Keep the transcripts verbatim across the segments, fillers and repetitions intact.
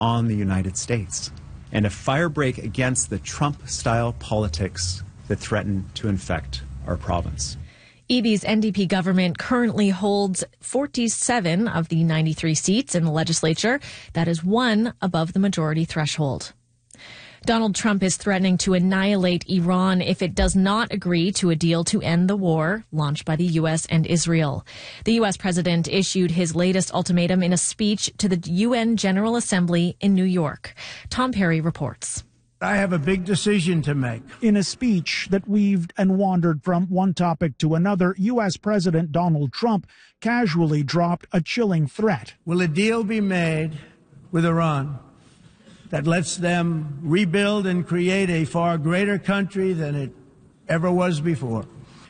on the United States and a firebreak against the Trump-style politics that threaten to infect our province. Eby's N D P government currently holds forty-seven of the ninety-three seats in the legislature. That is one above the majority threshold. Donald Trump is threatening to annihilate Iran if it does not agree to a deal to end the war launched by the U S and Israel. The U S president issued his latest ultimatum in a speech to the U N General Assembly in New York. Tom Perry reports. I have a big decision to make. In a speech that weaved and wandered from one topic to another, U S President Donald Trump casually dropped a chilling threat. Will a deal be made with Iran that lets them rebuild and create a far greater country than it ever was before?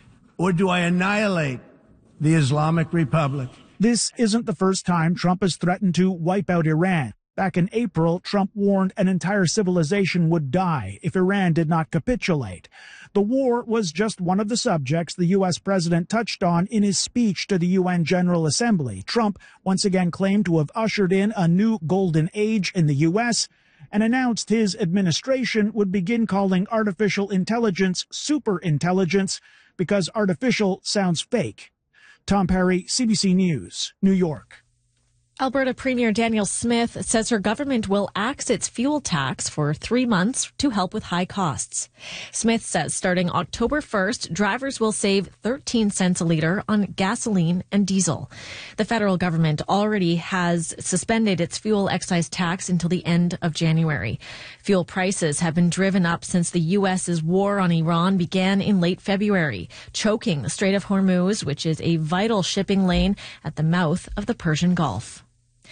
Or do I annihilate the Islamic Republic? This isn't the first time Trump has threatened to wipe out Iran. Back in April, Trump warned an entire civilization would die if Iran did not capitulate. The war was just one of the subjects the U S president touched on in his speech to the U N General Assembly. Trump once again claimed to have ushered in a new golden age in the U S and announced his administration would begin calling artificial intelligence superintelligence because artificial sounds fake. Tom Perry, C B C News, New York. Alberta Premier Danielle Smith says her government will axe its fuel tax for three months to help with high costs. Smith says starting October first, drivers will save thirteen cents a litre on gasoline and diesel. The federal government already has suspended its fuel excise tax until the end of January. Fuel prices have been driven up since the U S's war on Iran began in late February, choking the Strait of Hormuz, which is a vital shipping lane at the mouth of the Persian Gulf.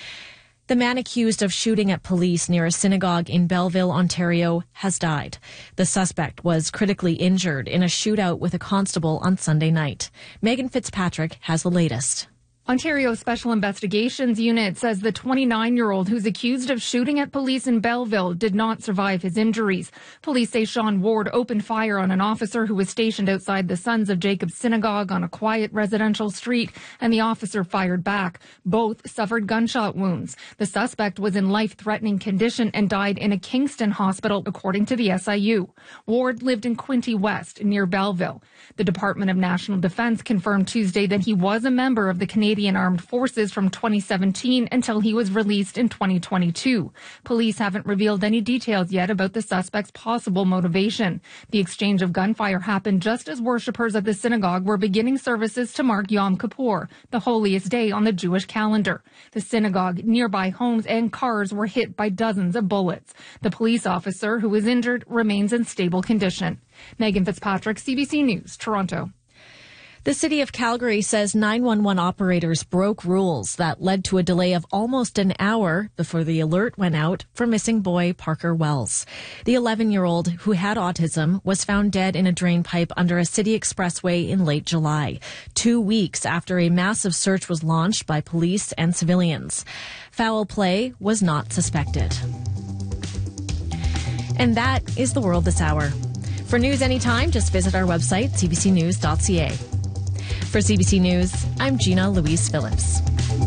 The man accused of shooting at police near a synagogue in Belleville, Ontario, has died. The suspect was critically injured in a shootout with a constable on Sunday night. Megan Fitzpatrick has the latest. Ontario Special Investigations Unit says the twenty-nine-year-old who's accused of shooting at police in Belleville did not survive his injuries. Police say Sean Ward opened fire on an officer who was stationed outside the Sons of Jacob Synagogue on a quiet residential street, and the officer fired back. Both suffered gunshot wounds. The suspect was in life-threatening condition and died in a Kingston hospital, according to the S I U. Ward lived in Quinte West, near Belleville. The Department of National Defence confirmed Tuesday that he was a member of the Canadian Armed Forces from twenty seventeen until he was released in twenty twenty-two. Police haven't revealed any details yet about the suspect's possible motivation. The exchange of gunfire happened just as worshippers at the synagogue were beginning services to mark Yom Kippur, the holiest day on the Jewish calendar. The synagogue, nearby homes, and cars were hit by dozens of bullets. The police officer who was injured remains in stable condition. Megan Fitzpatrick, C B C News, Toronto. The city of Calgary says nine one one operators broke rules that led to a delay of almost an hour before the alert went out for missing boy Parker Wells. The eleven-year-old who had autism was found dead in a drain pipe under a city expressway in late July, two weeks after a massive search was launched by police and civilians. Foul play was not suspected. And that is the world this hour. For news anytime, just visit our website, c b c news dot c a. For C B C News, I'm Gina Louise Phillips.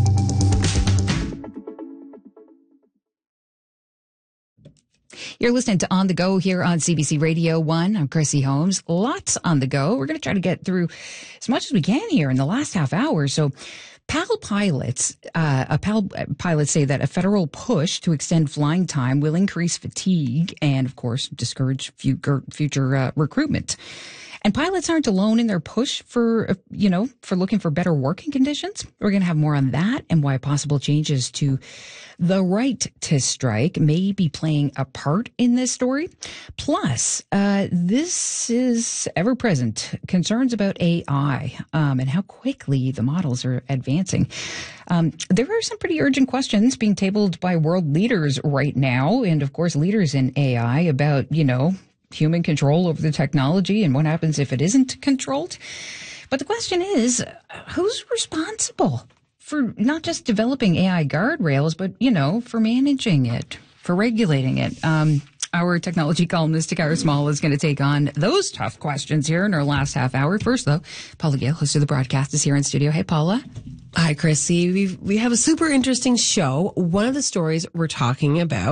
You're listening to On the Go here on C B C Radio one. I'm Chrissy Holmes. Lots on the go. We're going to try to get through as much as we can here in the last half hour. So PAL pilots, uh, a PAL pilots say that a federal push to extend flying time will increase fatigue and, of course, discourage future, future uh, recruitment. And pilots aren't alone in their push for, you know, for looking for better working conditions. We're going to have more on that and why possible changes to the right to strike may be playing a part in this story. Plus, uh, this is ever present concerns about A I, um, and how quickly the models are advancing. Um, there are some pretty urgent questions being tabled by world leaders right now. And of course, leaders in A I about, you know, human control over the technology and what happens if it isn't controlled. But the question is, who's responsible for not just developing A I guardrails, but, you know, for managing it, for regulating it? Um, Our technology columnist, Takara Small, is going to take on those tough questions here in our last half hour. First, though, Paula Gale, host of the broadcast, is here in studio. Hey, Paula. Hi, Chrissy. We we have a super interesting show. One of the stories we're talking about